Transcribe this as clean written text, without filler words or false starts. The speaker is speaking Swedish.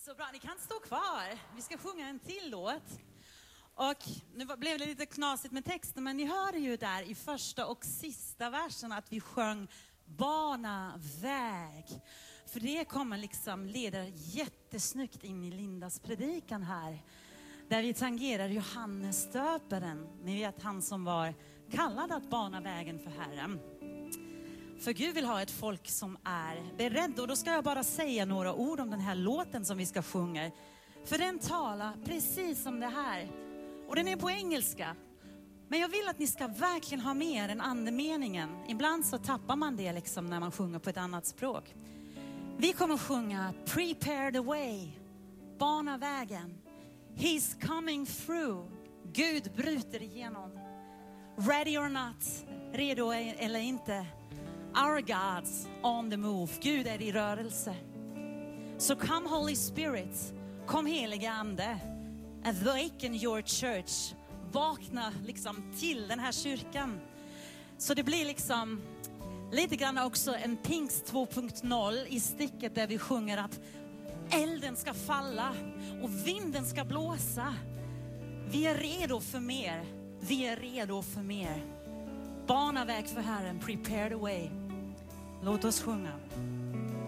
Så bra, ni kan stå kvar. Vi ska sjunga en till låt. Och nu blev det lite knasigt med texten, men ni hör ju där i första och sista versen att vi sjöng bana väg. För det kommer liksom leda jättesnyggt in i Lindas predikan här. Där vi tangerar Johannes döparen. Ni vet, han som var kallad att bana vägen för Herren. För Gud vill ha ett folk som är beredd. Och då ska jag bara säga några ord om den här låten som vi ska sjunga. För den talar precis som det här. Och den är på engelska. Men jag vill att ni ska verkligen ha med den andemeningen. Ibland så tappar man det liksom när man sjunger på ett annat språk. Vi kommer sjunga Prepare the way. Bana vägen. He's coming through. Gud bryter igenom. Ready or not. Redo eller inte. Our God's on the move. Gud är i rörelse. Så come Holy Spirit. Kom heliga ande. Awaken your church. Vakna liksom till den här kyrkan. Så det blir liksom lite grann också en Pingst 2.0 i sticket där vi sjunger att elden ska falla och vinden ska blåsa. Vi är redo för mer. Vi är redo för mer. Bana väg för Herren. Prepare the way. Låt oss sjunga.